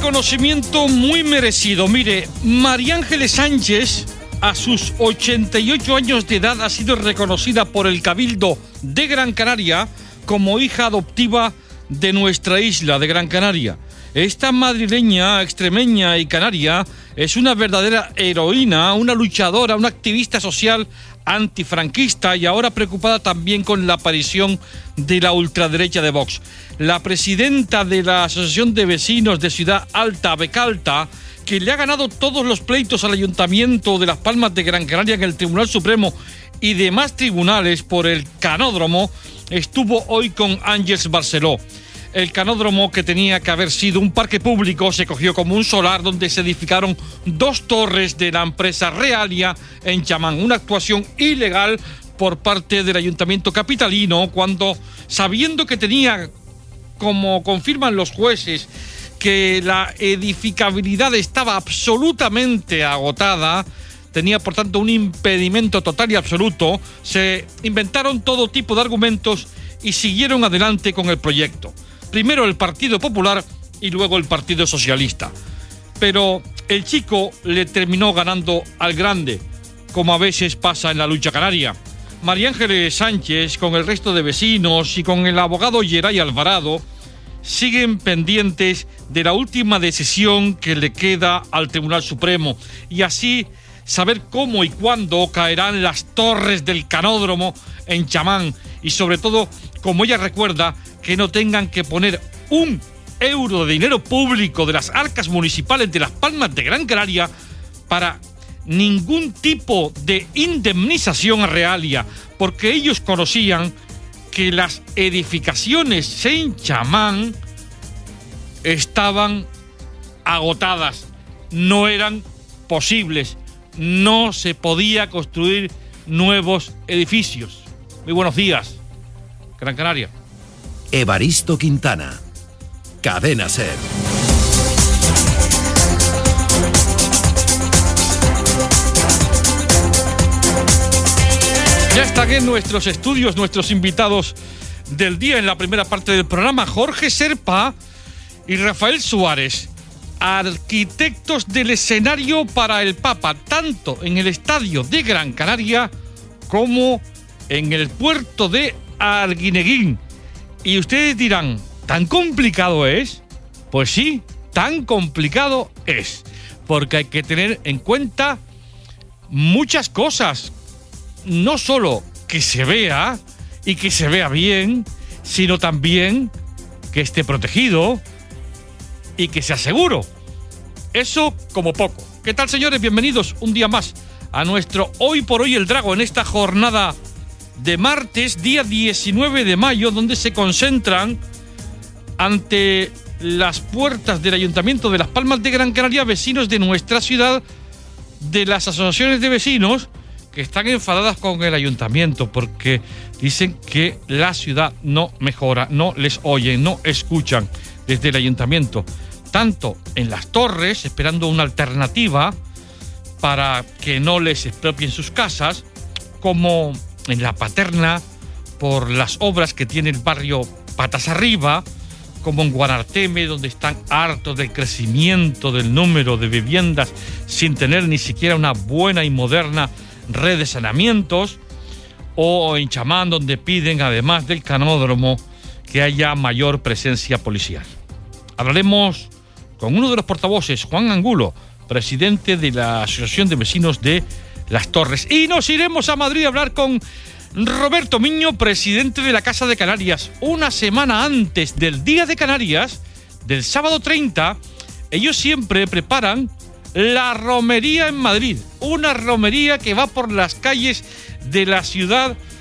reconocimiento muy merecido. Mire, María Ángeles Sánchez, a sus 88 años de edad, ha sido reconocida por el Cabildo de Gran Canaria como hija adoptiva de nuestra isla de Gran Canaria. Esta madrileña, extremeña y canaria es una verdadera heroína, una luchadora, una activista social antifranquista y ahora preocupada también con la aparición de la ultraderecha de Vox. La presidenta de la Asociación de Vecinos de Ciudad Alta, Becalta, que le ha ganado todos los pleitos al Ayuntamiento de Las Palmas de Gran Canaria en el Tribunal Supremo y demás tribunales por el canódromo, estuvo hoy con Ángeles Barceló. El canódromo, que tenía que haber sido un parque público, se cogió como un solar donde se edificaron 2 torres de la empresa Realia en Chamán. Una actuación ilegal por parte del Ayuntamiento capitalino cuando, sabiendo que tenía, como confirman los jueces, que la edificabilidad estaba absolutamente agotada, tenía por tanto un impedimento total y absoluto, se inventaron todo tipo de argumentos y siguieron adelante con el proyecto. Primero el Partido Popular y luego el Partido Socialista. Pero el chico le terminó ganando al grande, como a veces pasa en la lucha canaria. María Ángeles Sánchez, con el resto de vecinos y con el abogado Geray Alvarado, siguen pendientes de la última decisión que le queda al Tribunal Supremo y así saber cómo y cuándo caerán las torres del canódromo en Chamán y sobre todo, como ella recuerda, que no tengan que poner un euro de dinero público de las arcas municipales de Las Palmas de Gran Canaria para ningún tipo de indemnización a Realia, porque ellos conocían que las edificaciones en Chamán estaban agotadas, no eran posibles, no se podía construir nuevos edificios. Muy buenos días, Gran Canaria. Evaristo Quintana, Cadena SER. Ya están en nuestros estudios nuestros invitados del día en la primera parte del programa, Jorge Serpa y Rafael Suárez, arquitectos del escenario para el Papa, tanto en el estadio de Gran Canaria como en el puerto de Arguineguín. Y ustedes dirán, ¿tan complicado es? Pues sí, tan complicado es, porque hay que tener en cuenta muchas cosas. No solo que se vea y que se vea bien, sino también que esté protegido y que sea seguro. Eso como poco. ¿Qué tal, señores? Bienvenidos un día más a nuestro Hoy por Hoy el Drago en esta jornada de martes, día 19 de mayo, donde se concentran ante las puertas del Ayuntamiento de Las Palmas de Gran Canaria vecinos de nuestra ciudad, de las asociaciones de vecinos que están enfadadas con el Ayuntamiento porque dicen que la ciudad no mejora, no les oyen, no escuchan desde el Ayuntamiento, tanto en las torres, esperando una alternativa para que no les expropien sus casas, como en la Paterna, por las obras que tiene el barrio Patas Arriba, como en Guanarteme, donde están hartos del crecimiento del número de viviendas sin tener ni siquiera una buena y moderna red de saneamientos, o en Chamán, donde piden, además del canódromo, que haya mayor presencia policial. Hablaremos con uno de los portavoces, Juan Angulo, presidente de la Asociación de Vecinos de Las Torres. Y nos iremos a Madrid a hablar con Roberto Miño, presidente de la Casa de Canarias. Una semana antes del Día de Canarias, del sábado 30, ellos siempre preparan la romería en Madrid. Una romería que va por las calles de la ciudad